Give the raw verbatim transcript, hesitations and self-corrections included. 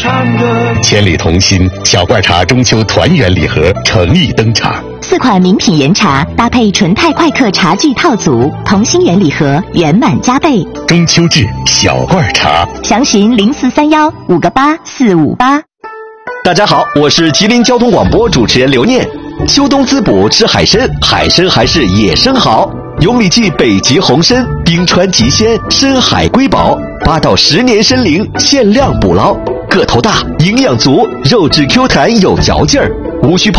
唱歌。 千里同心，小罐茶中秋团圆礼盒诚意登场。 四款名品岩茶搭配纯泰快客茶具套组，同心圆礼盒圆满加倍。 中秋至，小罐茶。 详询零四三幺五个八四五八。 大家好，我是吉林交通广播主持人刘念。秋冬滋补吃海参，海参还是野生好。永里记北极红参，冰川极鲜，深海瑰宝，八到十年参龄，限量捕捞，个头大，营养足，肉质 Q 弹有嚼劲儿，无需泡。